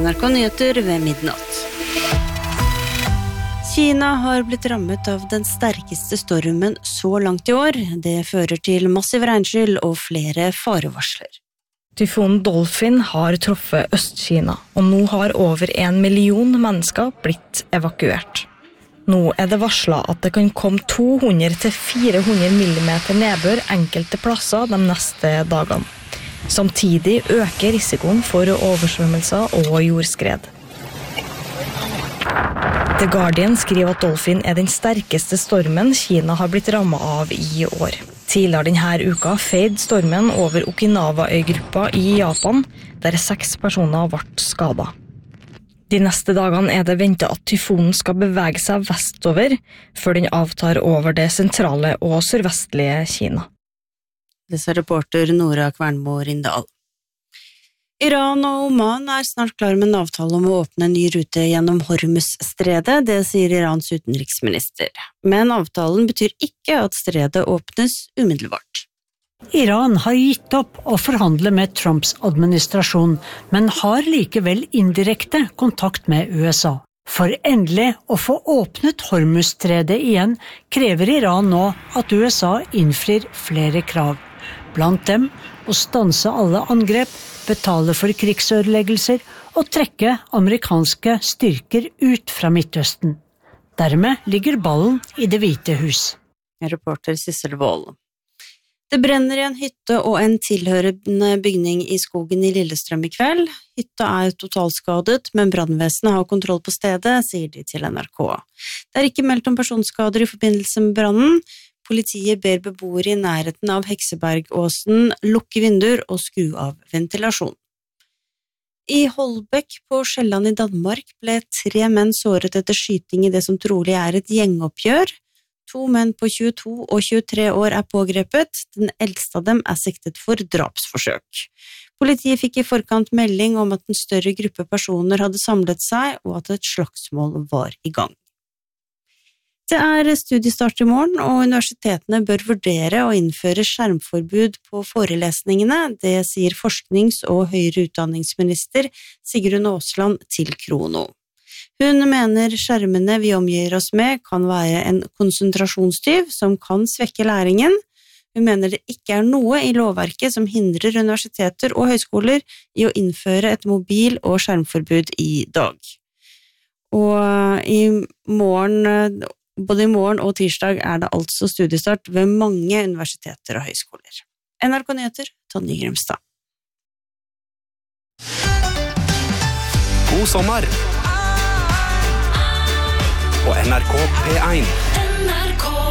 NRK Nyheter ved midnatt. Kina har blitt rammet av den sterkeste stormen så langt i år. Det fører til massiv regnskyll og flere farevarsler. Tyfonen Dolphin har truffet Øst-Kina, og nå har over 1 million mennesker blitt evakuert. Nå er det varslet at det kan komme 200-400 millimeter nedbør enkelte plasser de neste dagene. Samtidig øker risikoen for oversvømmelser og jordskred. The Guardian skriver at Dolphin er den sterkeste stormen Kina har blitt rammet av i år. Tidligere denne uka feide stormen over Okinawa-øygruppa i Japan, der 6 personer ble skadet. De neste dagene er det ventet at tyfonen skal bevege seg vestover, før den avtar over det sentrale og sørvestlige Kina. Det sa reporter Nora Kvernmo Rindal. Iran og Oman er snart klar med en avtale om å åpne en ny rute gjennom Hormuz-stredet, det sier Irans utenriksminister. Men avtalen betyr ikke at stredet åpnes umiddelbart. Iran har gitt opp å forhandle med Trumps administrasjon, men har likevel indirekte kontakt med USA. For endelig å få åpnet Hormuz-stredet igjen, krever Iran nå at USA innfrir flere krav. Blant dem å stanse alle angrep, betale for krigsødeleggelser og trekke amerikanske styrker ut fra Midtøsten. Dermed ligger ballen i Det hvite hus. Reporter Sissel Wold. Det brenner i en hytte og en tilhørende bygning i skogen i Lillestrøm i kveld. Hytta er totalskadet, men brannvesenet har kontroll på stedet, sier de til NRK. Det er ikke meldt om personskader i forbindelse med brannen. Politiet ber beboere i nærheten av Heksebergåsen lukke vinduer og skru av ventilasjon. I Holbæk på Sjælland i Danmark ble 3 menn såret etter skyting i det som trolig er et gjengoppgjør. 2 menn på 22 og 23 år er pågrepet. Den eldste av dem er siktet for drapsforsøk. Politiet fikk i forkant melding om at en større gruppe personer hadde samlet seg, og at et slagsmål var i gang. Det er studiestart i morgen, og universitetene bør vurdere å innføre skjermforbud på forelesningene, det sier forsknings- og høyere utdanningsminister Sigrun Aasland til Krono. Hun mener skjermene vi omgir oss med kan være en konsentrasjonstyv som kan svekke læringen. Hun mener det ikke er noe i lovverket som hindrer universiteter og høyskoler i å innføre et mobil- og skjermforbud i dag. Og både i morgen og tirsdag er det altså studiestart ved mange universiteter og høyskoler. NRK Nyheter, Tonje Grimstad. God sommer! På NRK P1. NRK